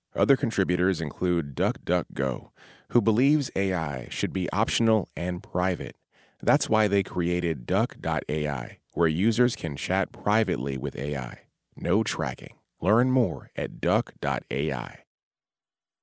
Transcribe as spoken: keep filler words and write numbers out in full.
Other contributors include DuckDuckGo, who believes A I should be optional and private. That's why they created Duck dot A I, where users can chat privately with A I. No tracking. Learn more at Duck dot A I.